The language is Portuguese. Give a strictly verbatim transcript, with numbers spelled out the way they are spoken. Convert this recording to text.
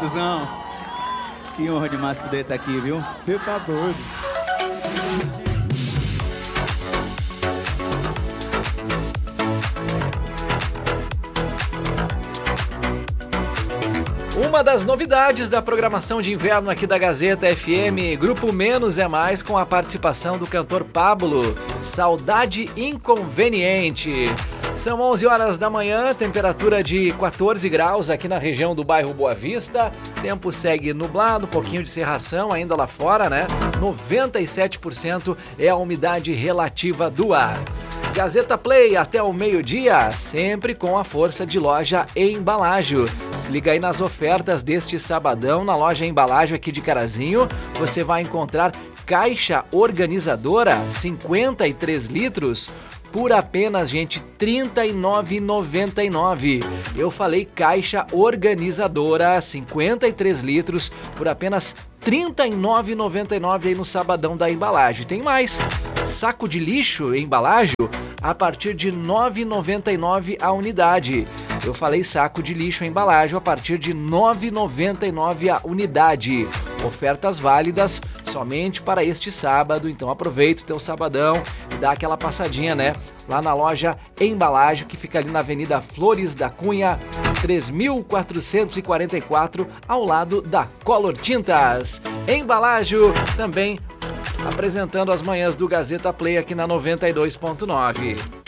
Tiozão, que honra demais poder estar aqui, viu? Você tá doido. Uma das novidades da programação de inverno aqui da Gazeta F M, Grupo Menos é Mais, com a participação do cantor Pablo, Saudade Inconveniente. São onze horas da manhã, temperatura de quatorze graus aqui na região do bairro Boa Vista. Tempo segue nublado, um pouquinho de cerração ainda lá fora, né? noventa e sete por cento é a umidade relativa do ar. Gazeta Play até o meio-dia, sempre com a força de Loja Embalágio. Se liga aí nas ofertas deste sabadão na Loja Embalágio aqui de Carazinho. Você vai encontrar caixa organizadora cinquenta e três litros por apenas, gente, trinta e nove reais e noventa e nove centavos. Eu falei caixa organizadora cinquenta e três litros por apenas trinta e nove reais e noventa e nove centavos aí no sabadão da Embalagem. Tem mais. Saco de lixo embalagem a partir de nove reais e noventa e nove centavos a unidade. Eu falei saco de lixo embalagem a partir de nove reais e noventa e nove centavos a unidade. Ofertas válidas somente para este sábado, então aproveita o teu sabadão e dá aquela passadinha, né? Lá na Loja Embalagem, que fica ali na Avenida Flores da Cunha, três mil quatrocentos e quarenta e quatro, ao lado da Color Tintas. Embalagem também apresentando as manhãs do Gazeta Play aqui na noventa e dois ponto nove.